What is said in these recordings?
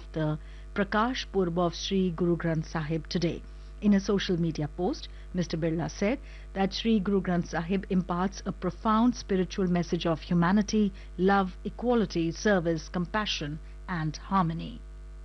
the Prakash Purb of Sri Guru Granth Sahib today. In a social media post, Mr. Birla said that Sri Guru Granth Sahib imparts a profound spiritual message of humanity, love, equality, service, compassion, and harmony.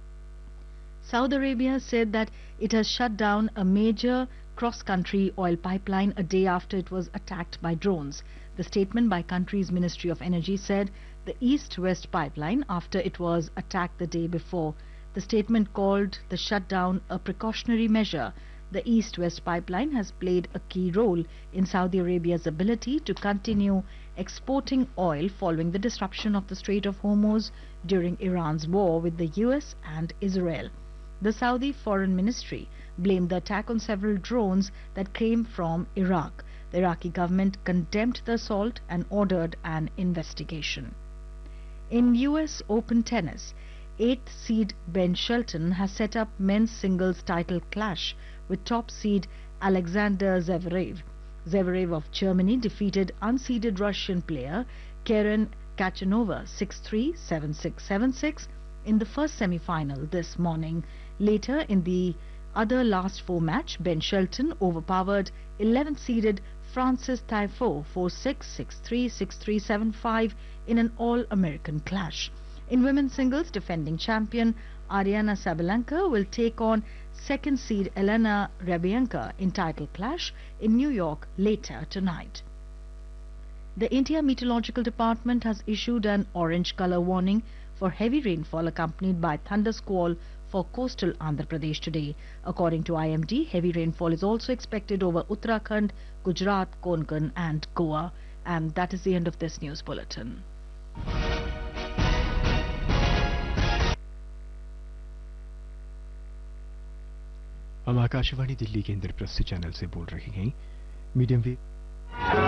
Saudi Arabia said that it has shut down a major cross-country oil pipeline a day after it was attacked by drones. The statement by country's Ministry of Energy said the East-West pipeline after it was attacked the day before. The statement called the shutdown a precautionary measure. The East-West pipeline has played a key role in Saudi Arabia's ability to continue exporting oil following the disruption of the Strait of Hormuz during Iran's war with the US and Israel. The Saudi Foreign Ministry blamed the attack on several drones that came from Iraq. The Iraqi government condemned the assault and ordered an investigation. In US Open tennis, 8th seed Ben Shelton has set up men's singles title clash with top seed Alexander Zverev. Zverev of Germany defeated unseeded Russian player Karen Khachanova 6-3, 7-6, 7-6 in the first semi-final this morning. Later in the other last four match, Ben Shelton overpowered 11th seeded Francis Tiafoe 4-6, 6-3, 6-3, 7-5 in an all-American clash. In women's singles, defending champion Ariana Sabalenka will take on second seed Elena Rybakina in title clash in New York later tonight. The India Meteorological Department has issued an orange color warning for heavy rainfall accompanied by thunder squall for coastal Andhra Pradesh today. According to IMD, heavy rainfall is also expected over Uttarakhand, Gujarat, Konkan and Goa. And that is the end of this news bulletin. हम आकाशवाणी दिल्ली केंद्र प्रस्तुत channel से बोल रहे हैं medium wave